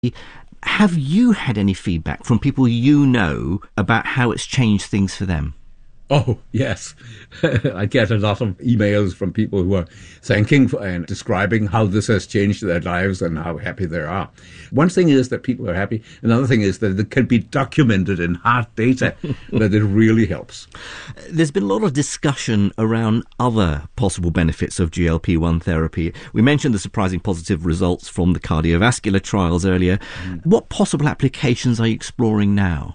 Have you had any feedback from people you know about how it's changed things for them? Oh, yes. I get a lot of emails from people who are thanking and describing how this has changed their lives and how happy they are. One thing is that people are happy. Another thing is that it can be documented in hard data that it really helps. There's been a lot of discussion around other possible benefits of GLP-1 therapy. We mentioned the surprising positive results from the cardiovascular trials earlier. What possible applications are you exploring now?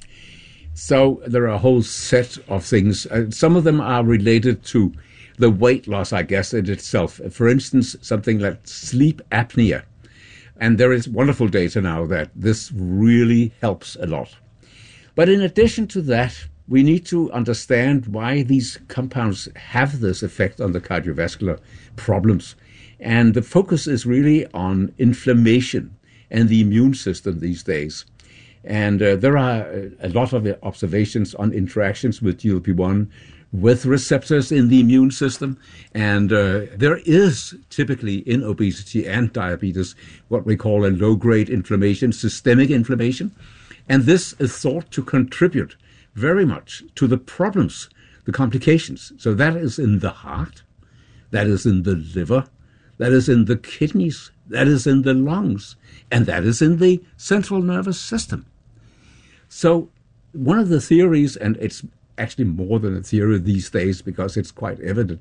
So there are a whole set of things. Some of them are related to the weight loss, I guess, in itself. For instance, something like sleep apnea. And there is wonderful data now that this really helps a lot. But in addition to that, we need to understand why these compounds have this effect on the cardiovascular problems. And the focus is really on inflammation and the immune system these days. And there are a lot of observations on interactions with GLP-1 with receptors in the immune system. And there is typically in obesity and diabetes what we call a low-grade inflammation, systemic inflammation. And this is thought to contribute very much to the problems, the complications. So that is in the heart, that is in the liver, that is in the kidneys, that is in the lungs, and that is in the central nervous system. So one of the theories, and it's actually more than a theory these days because it's quite evident,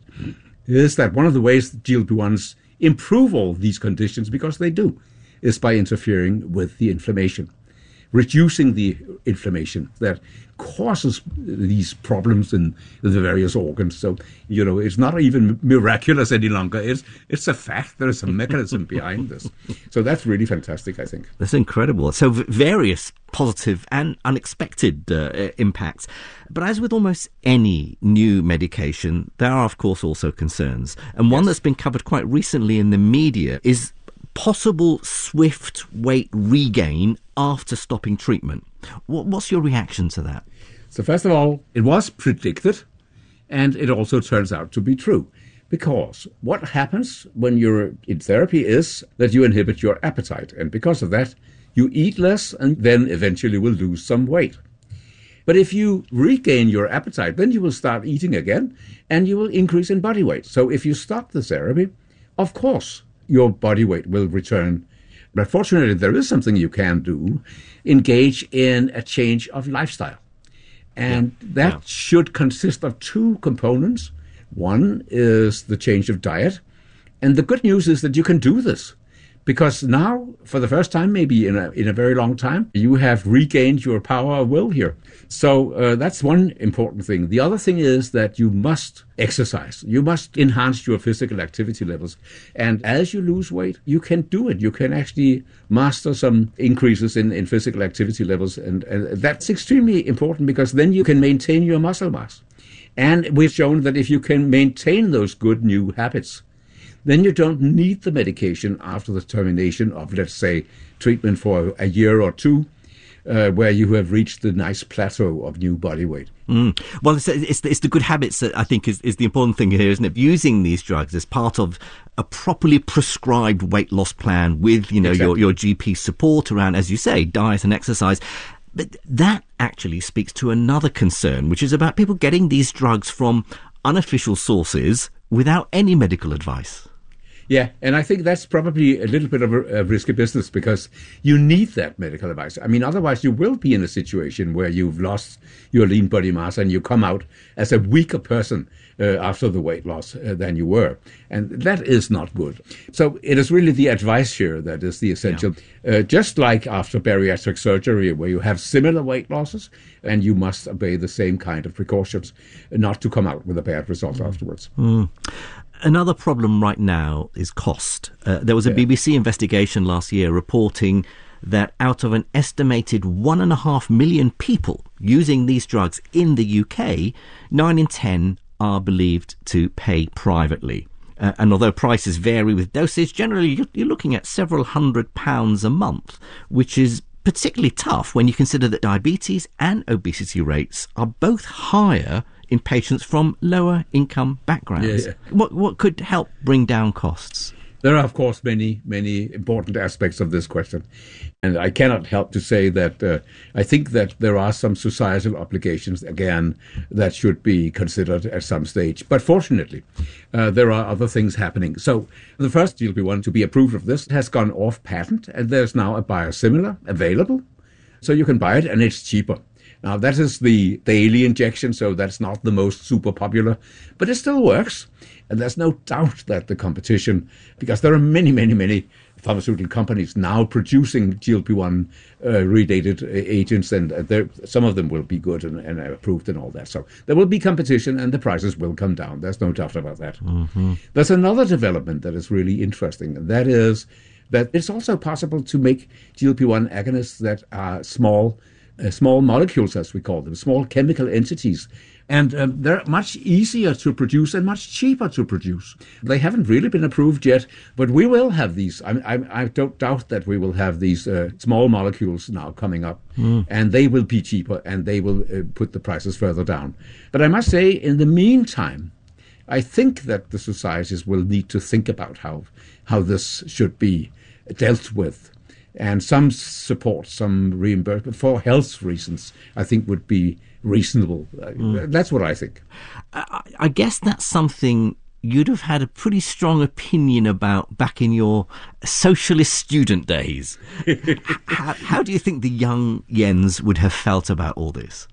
is that one of the ways that GLP-1s improve all these conditions, because they do, is by interfering with the inflammation, reducing the inflammation that causes these problems in the various organs. So, it's not even miraculous any longer. It's a fact. There is a mechanism behind this. So that's really fantastic, I think. That's incredible. So various positive and unexpected impacts. But as with almost any new medication, there are, of course, also concerns. And one that's been covered quite recently in the media is possible swift weight regain after stopping treatment. What's your reaction to that? So first of all, it was predicted, and it also turns out to be true. Because what happens when you're in therapy is that you inhibit your appetite. And because of that, you eat less and then eventually will lose some weight. But if you regain your appetite, then you will start eating again, and you will increase in body weight. So if you stop the therapy, of course, your body weight will return. But fortunately, there is something you can do. Engage in a change of lifestyle. And that should consist of two components. One is the change of diet. And the good news is that you can do this. Because now, for the first time, maybe in a very long time, you have regained your power of will here. So that's one important thing. The other thing is that you must exercise. You must enhance your physical activity levels. And as you lose weight, you can do it. You can actually master some increases in physical activity levels. And that's extremely important because then you can maintain your muscle mass. And we've shown that if you can maintain those good new habits, then you don't need the medication after the termination of, let's say, treatment for a year or two, where you have reached the nice plateau of new body weight. Well, it's the good habits that I think is the important thing here, isn't it? Using these drugs as part of a properly prescribed weight loss plan with, Exactly. your GP support around, as you say, diet and exercise. But that actually speaks to another concern, which is about people getting these drugs from unofficial sources without any medical advice. Yeah, and I think that's probably a little bit of a risky business because you need that medical advice. I mean, otherwise you will be in a situation where you've lost your lean body mass and you come out as a weaker person after the weight loss than you were. And that is not good. So it is really the advice here that is the essential. Just like after bariatric surgery where you have similar weight losses and you must obey the same kind of precautions not to come out with a bad result afterwards. Another problem right now is cost. There was a BBC investigation last year reporting that out of an estimated 1.5 million people using these drugs in the UK, 9 in 10 are believed to pay privately. And although prices vary with dosage, generally you're looking at several £100 a month, which is particularly tough when you consider that diabetes and obesity rates are both higher in patients from lower income backgrounds. What could help bring down costs? There are, of course, many, many important aspects of this question. And I cannot help to say that I think that there are some societal obligations, again, that should be considered at some stage. But fortunately, there are other things happening. So the first GLP-1 to be approved of this has gone off patent, and there's now a biosimilar available. So you can buy it, and it's cheaper. Now, that is the daily injection, so that's not the most super popular, but it still works. And there's no doubt that the competition, because there are many, many, many pharmaceutical companies now producing GLP-1 redated agents, and some of them will be good and approved and all that. So there will be competition, and the prices will come down. There's no doubt about that. Mm-hmm. There's another development that is really interesting, and that is that it's also possible to make GLP-1 agonists that are small molecules, as we call them, small chemical entities. And they're much easier to produce and much cheaper to produce. They haven't really been approved yet, but we will have these. I don't doubt that we will have these small molecules now coming up, and they will be cheaper, and they will put the prices further down. But I must say, in the meantime, I think that the societies will need to think about how this should be dealt with. And some support, some reimbursement for health reasons, I think would be reasonable. That's what I think. I guess that's something you'd have had a pretty strong opinion about back in your socialist student days. How do you think the young Jens would have felt about all this?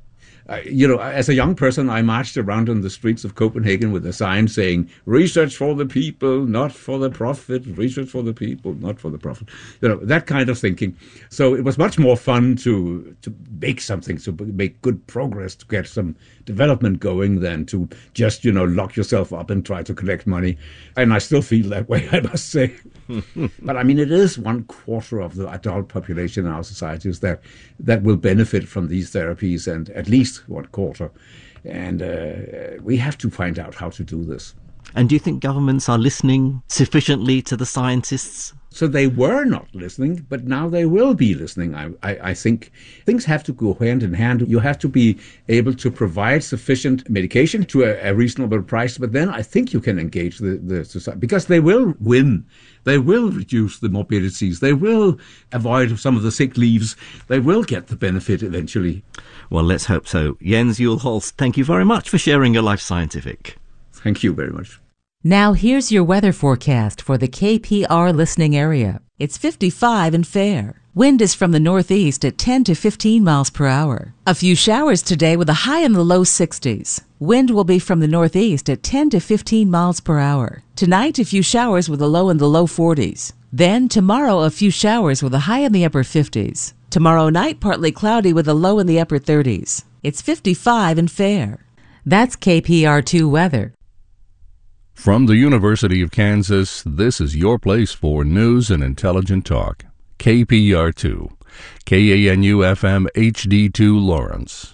As a young person, I marched around on the streets of Copenhagen with a sign saying, research for the people, not for the profit, research for the people, not for the profit. That kind of thinking. So it was much more fun to make something, to make good progress, to get some development going than to just, lock yourself up and try to collect money. And I still feel that way, I must say. But I mean, it is 1/4 of the adult population in our societies that will benefit from these therapies, and at least 1/4. And we have to find out how to do this. And do you think governments are listening sufficiently to the scientists? So they were not listening, but now they will be listening. I think things have to go hand in hand. You have to be able to provide sufficient medication to a reasonable price, but then I think you can engage the society, because they will win. They will reduce the morbidities. They will avoid some of the sick leaves. They will get the benefit eventually. Well, let's hope so. Jens Juul Holst, thank you very much for sharing your Life Scientific. Thank you very much. Now here's your weather forecast for the KPR listening area. It's 55 and fair. Wind is from the northeast at 10 to 15 miles per hour. A few showers today with a high in the low 60s. Wind will be from the northeast at 10 to 15 miles per hour. Tonight, a few showers with a low in the low 40s. Then tomorrow, a few showers with a high in the upper 50s. Tomorrow night, partly cloudy with a low in the upper 30s. It's 55 and fair. That's KPR2 weather. From the University of Kansas, this is your place for news and intelligent talk. KPR2, KANU-FM HD2 Lawrence,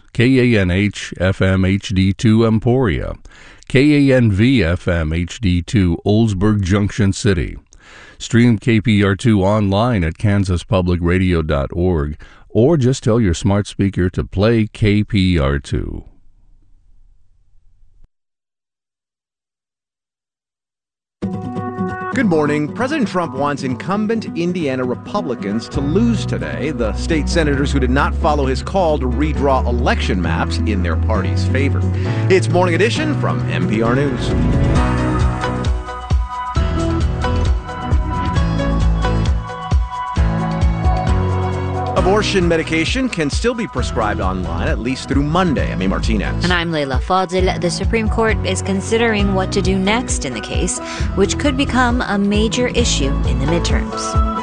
KANH-FM HD2 Emporia, KANV-FM HD2 Oldsburg Junction City. Stream KPR2 online at kansaspublicradio.org, or just tell your smart speaker to play KPR2. Good morning. President Trump wants incumbent Indiana Republicans to lose today, the state senators who did not follow his call to redraw election maps in their party's favor. It's Morning Edition from NPR News. Abortion medication can still be prescribed online, at least through Monday. I'm Martinez. And I'm Leila Fadil. The Supreme Court is considering what to do next in the case, which could become a major issue in the midterms.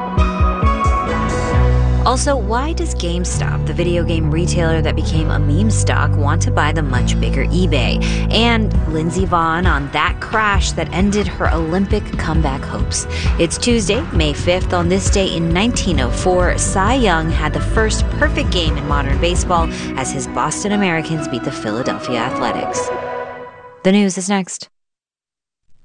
Also, why does GameStop, the video game retailer that became a meme stock, want to buy the much bigger eBay? And Lindsey Vonn on that crash that ended her Olympic comeback hopes. It's Tuesday, May 5th. On this day in 1904, Cy Young had the first perfect game in modern baseball as his Boston Americans beat the Philadelphia Athletics. The news is next.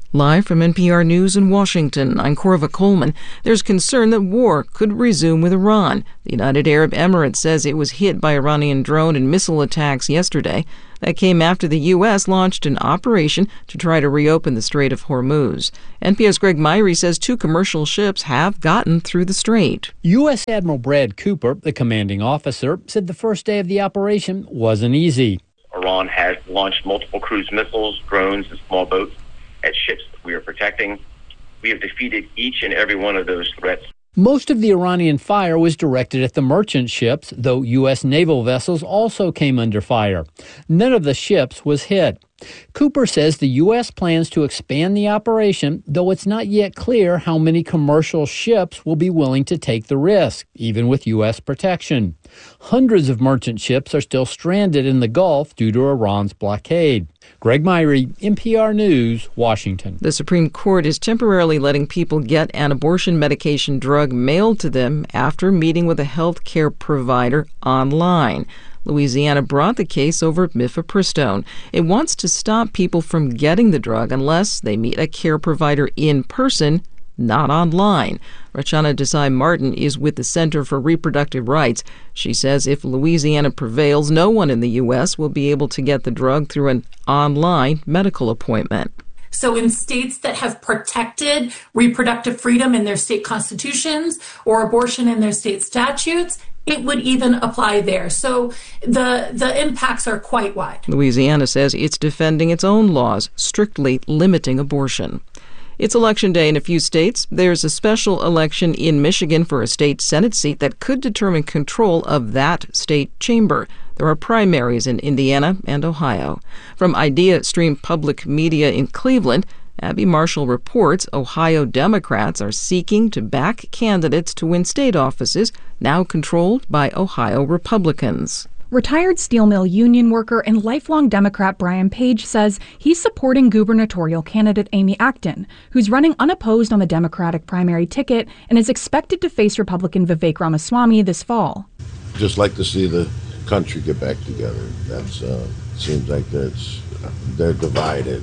Live from NPR News in Washington, I'm Corva Coleman. There's concern that war could resume with Iran. The United Arab Emirates says it was hit by Iranian drone and missile attacks yesterday. That came after the U.S. launched an operation to try to reopen the Strait of Hormuz. NPR's Greg Myrie says 2 commercial ships have gotten through the strait. U.S. Admiral Brad Cooper, the commanding officer, said the first day of the operation wasn't easy. Iran has launched multiple cruise missiles, drones, and small boats at ships that we are protecting. We have defeated each and every one of those threats. Most of the Iranian fire was directed at the merchant ships, though U.S. naval vessels also came under fire. None of the ships was hit. Cooper says the U.S. plans to expand the operation, though it's not yet clear how many commercial ships will be willing to take the risk, even with U.S. protection. Hundreds of merchant ships are still stranded in the Gulf due to Iran's blockade. Greg Myrie, NPR News, Washington. The Supreme Court is temporarily letting people get an abortion medication drug mailed to them after meeting with a health care provider online. Louisiana brought the case over mifepristone. It wants to stop people from getting the drug unless they meet a care provider in person, not online. Rachana Desai-Martin is with the Center for Reproductive Rights. She says if Louisiana prevails, no one in the U.S. will be able to get the drug through an online medical appointment. So in states that have protected reproductive freedom in their state constitutions or abortion in their state statutes, it would even apply there. So the impacts are quite wide. Louisiana says it's defending its own laws, strictly limiting abortion. It's Election Day in a few states. There's a special election in Michigan for a state Senate seat that could determine control of that state chamber. There are primaries in Indiana and Ohio. From Idea Stream Public Media in Cleveland, Abby Marshall reports Ohio Democrats are seeking to back candidates to win state offices now controlled by Ohio Republicans. Retired steel mill union worker and lifelong Democrat Brian Page says he's supporting gubernatorial candidate Amy Acton, who's running unopposed on the Democratic primary ticket and is expected to face Republican Vivek Ramaswamy this fall. Just like to see the country get back together. That's seems like they're divided.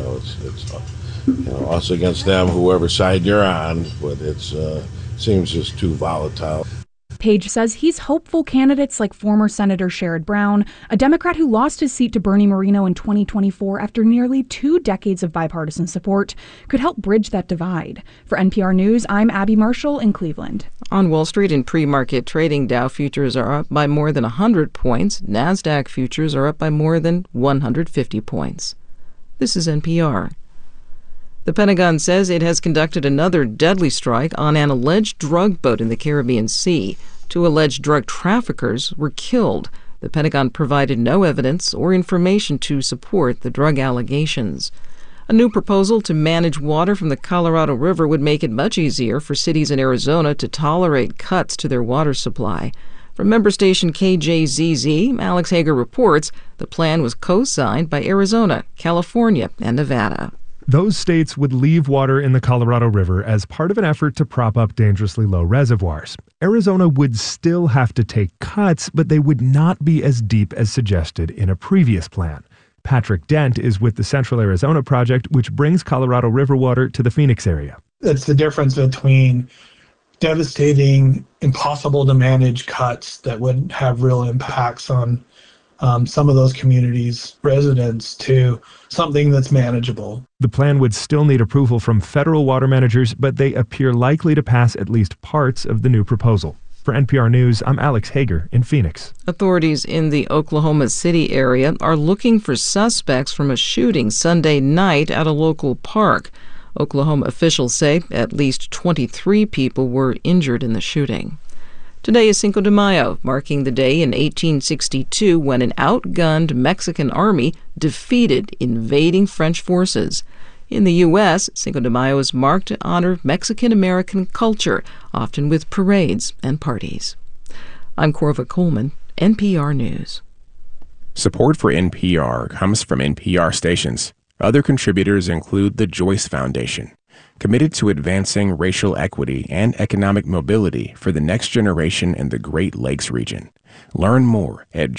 It's us against them, whoever side you're on, but it's seems just too volatile. Page says he's hopeful candidates like former Senator Sherrod Brown, a Democrat who lost his seat to Bernie Moreno in 2024 after nearly 2 decades of bipartisan support, could help bridge that divide. For NPR News, I'm Abby Marshall in Cleveland. On Wall Street in pre-market trading, Dow futures are up by more than 100 points. NASDAQ futures are up by more than 150 points. This is NPR. The Pentagon says it has conducted another deadly strike on an alleged drug boat in the Caribbean Sea. 2 alleged drug traffickers were killed. The Pentagon provided no evidence or information to support the drug allegations. A new proposal to manage water from the Colorado River would make it much easier for cities in Arizona to tolerate cuts to their water supply. From member station KJZZ, Alex Hager reports the plan was co-signed by Arizona, California, and Nevada. Those states would leave water in the Colorado River as part of an effort to prop up dangerously low reservoirs. Arizona would still have to take cuts, but they would not be as deep as suggested in a previous plan. Patrick Dent is with the Central Arizona Project, which brings Colorado River water to the Phoenix area. It's the difference between devastating, impossible to manage cuts that would have real impacts on some of those communities' residents to something that's manageable. The plan would still need approval from federal water managers, but they appear likely to pass at least parts of the new proposal. For NPR News, I'm Alex Hager in Phoenix. Authorities in the Oklahoma City area are looking for suspects from a shooting Sunday night at a local park. Oklahoma officials say at least 23 people were injured in the shooting. Today is Cinco de Mayo, marking the day in 1862 when an outgunned Mexican army defeated invading French forces. In the U.S., Cinco de Mayo is marked to honor Mexican-American culture, often with parades and parties. I'm Corva Coleman, NPR News. Support for NPR comes from NPR stations. Other contributors include the Joyce Foundation, committed to advancing racial equity and economic mobility for the next generation in the Great Lakes region. Learn more at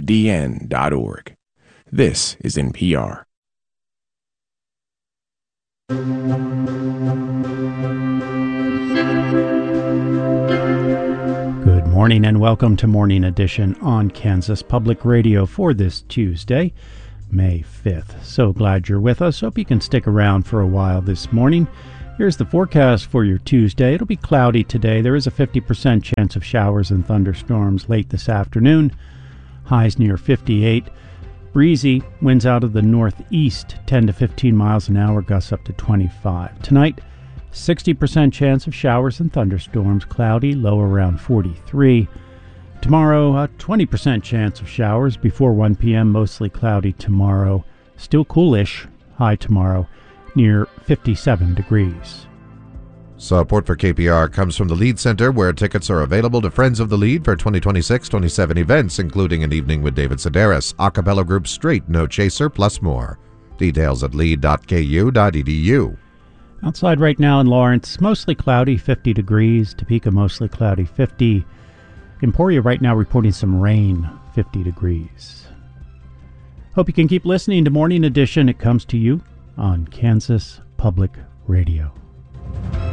joycefdn.org. This is NPR. Good morning and welcome to Morning Edition on Kansas Public Radio for this Tuesday, May 5th. So glad you're with us. Hope you can stick around for a while this morning. Here's the forecast for your Tuesday. It'll be cloudy today. There is a 50% chance of showers and thunderstorms late this afternoon. Highs near 58. Breezy, winds out of the northeast, 10 to 15 miles an hour, gusts up to 25. Tonight, 60% chance of showers and thunderstorms, cloudy, low around 43. Tomorrow, a 20% chance of showers before 1 p.m., mostly cloudy tomorrow. Still coolish, high tomorrow, near 57 degrees. Support for KPR comes from the Lead Center, where tickets are available to Friends of the Lead for 2026-27 events, including an evening with David Sedaris, a cappella group Straight No Chaser, plus more. Details at lead.ku.edu. Outside right now in Lawrence, mostly cloudy, 50 degrees. Topeka, mostly cloudy, 50. Emporia right now reporting some rain, 50 degrees. Hope you can keep listening to Morning Edition. It comes to you on Kansas Public Radio.